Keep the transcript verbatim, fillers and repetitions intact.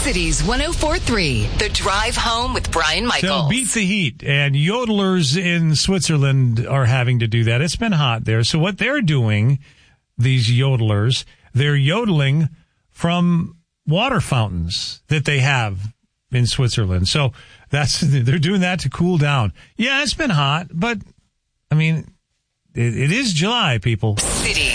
Cities one oh four point three, The Drive Home with Brian Michaels. So beat the heat, and yodelers in Switzerland are having to do that. It's been hot there. So what they're doing, these yodelers, they're yodeling from water fountains that they have in Switzerland. So that's they're doing that to cool down. Yeah, it's been hot, but I mean, it, it is July, people. City.